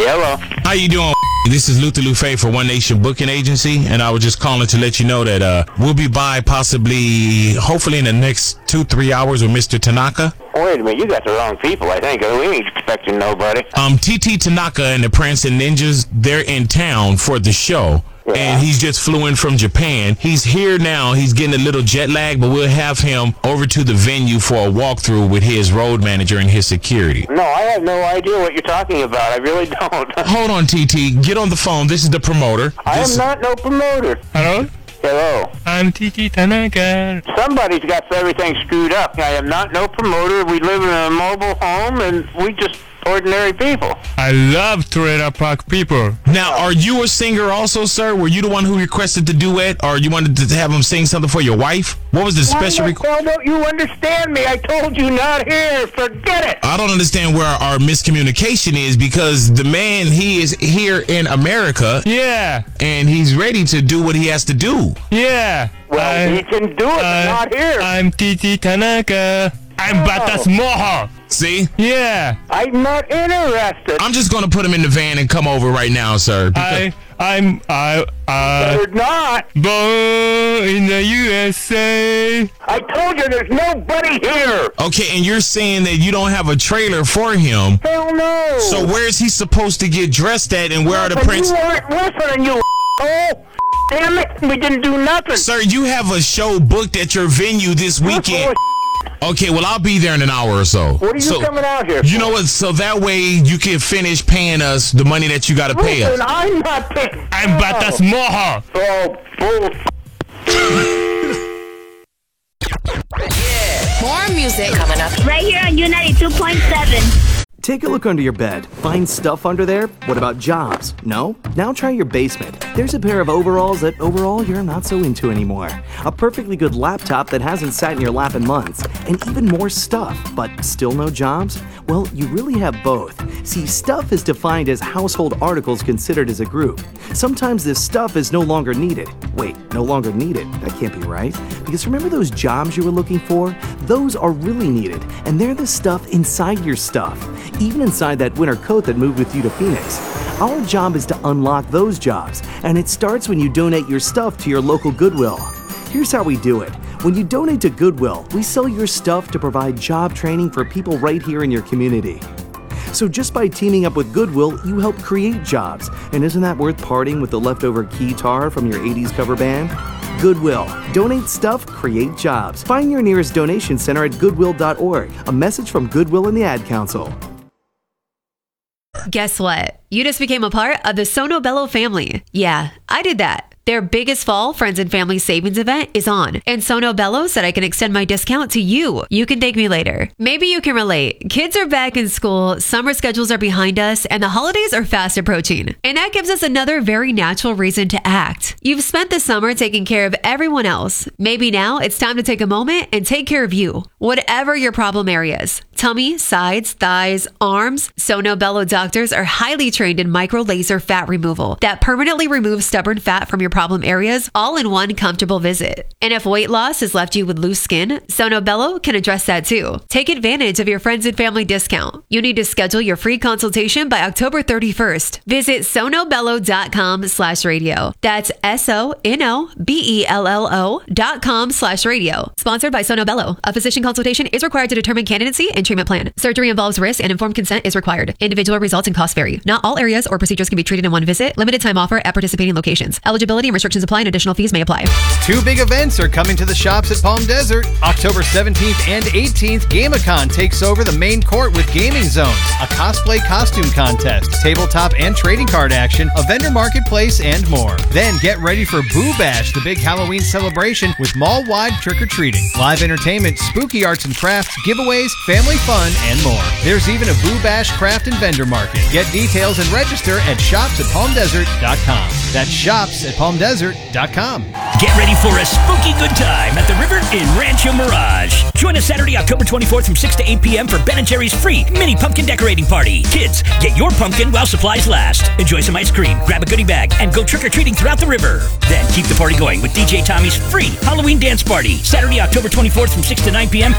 hello. How you doing? This is Luther Lufe for One Nation Booking Agency, and I was just calling to let you know that we'll be by hopefully in the next 2-3 hours with Mr. Tanaka. Wait a minute, you got the wrong people, I think. We ain't expecting nobody. TT Tanaka and the Prancing Ninjas, they're in town for the show. Yeah. And he's just flew in from Japan. He's here now. He's getting a little jet lag, but we'll have him over to the venue for a walkthrough with his road manager and his security. No, I have no idea what you're talking about. I really don't. Hold on, TT. Get on the phone. This is the promoter. I am not no promoter. Hello? Hello. I'm TT Tanaka. Somebody's got everything screwed up. I am not no promoter. We live in a mobile home, and we just ordinary people. I love Trailer Park people. Now, are you a singer also, sir? Were you the one who requested the duet, or you wanted to have him sing something for your wife? What was the special request? Well, don't you understand me? I told you not here. Forget it. I don't understand where our miscommunication is, because the man, he is here in America. Yeah. And he's ready to do what he has to do. Yeah. Well, he can do it, but not here. I'm TT Tanaka. I'm Batas Moha. See? Yeah. I'm not interested. I'm just going to put him in the van and come over right now, sir. You're not. Born in the USA. I told you there's nobody here. Okay, and you're saying that you don't have a trailer for him. Hell no. So where is he supposed to get dressed at, and where are the prints? You weren't listening, you damn it. We didn't do nothing. Sir, you have a show booked at your venue this weekend. Okay, well, I'll be there in an hour or so. What are you coming out here for? You know what? So that way you can finish paying us the money that you got to pay us. I'm not paying. I'm Batas Moha. Oh, bull. Yeah. More music coming up right here on U92.7. Take a look under your bed. Find stuff under there? What about jobs? No? Now try your basement. There's a pair of overalls that overall you're not so into anymore. A perfectly good laptop that hasn't sat in your lap in months. And even more stuff, but still no jobs? Well, you really have both. See, stuff is defined as household articles considered as a group. Sometimes this stuff is no longer needed. Wait, no longer needed? That can't be right. Because remember those jobs you were looking for? Those are really needed, and they're the stuff inside your stuff. Even inside that winter coat that moved with you to Phoenix. Our job is to unlock those jobs, and it starts when you donate your stuff to your local Goodwill. Here's how we do it. When you donate to Goodwill, we sell your stuff to provide job training for people right here in your community. So just by teaming up with Goodwill, you help create jobs. And isn't that worth parting with the leftover guitar from your 80s cover band? Goodwill. Donate stuff, create jobs. Find your nearest donation center at goodwill.org. A message from Goodwill and the Ad Council. Guess what? You just became a part of the Sono Bello family. Yeah, I did that. Their biggest fall friends and family savings event is on, and Sono Bello said I can extend my discount to you. You can thank me later. Maybe you can relate. Kids are back in school, summer schedules are behind us, and the holidays are fast approaching. And that gives us another very natural reason to act. You've spent the summer taking care of everyone else. Maybe now it's time to take a moment and take care of you. Whatever your problem areas. Tummy, sides, thighs, arms, Sono Bello doctors are highly trained in micro laser fat removal that permanently removes stubborn fat from your problem areas, all in one comfortable visit. And if weight loss has left you with loose skin, Sono Bello can address that too. Take advantage of your friends and family discount. You need to schedule your free consultation by October 31st. Visit sonobello.com/radio. That's SONOBELLO.com/radio. Sponsored by Sono Bello. A physician consultation is required to determine candidacy and treatment plan. Surgery involves risk and informed consent is required. Individual results and costs vary. Not all areas or procedures can be treated in one visit. Limited time offer at participating locations. Eligibility and restrictions apply and additional fees may apply. Two big events are coming to the shops at Palm Desert. October 17th and 18th, GameCon takes over the main court with Gaming Zones, a cosplay costume contest, tabletop and trading card action, a vendor marketplace, and more. Then get ready for Boo Bash, the big Halloween celebration with mall-wide trick-or-treating, live entertainment, spooky arts and crafts, giveaways, family fun, and more. There's even a Boo Bash craft and vendor market. Get details and register at shops@palmdesert.com. That's shops@palmdesert.com. Get ready for a spooky good time at the river in Rancho Mirage. Join us Saturday, October 24th from 6 to 8 p.m. for Ben & Jerry's free mini pumpkin decorating party. Kids, get your pumpkin while supplies last. Enjoy some ice cream, grab a goodie bag, and go trick-or-treating throughout the river. Then keep the party going with DJ Tommy's free Halloween dance party. Saturday, October 24th from 6 to 9 p.m.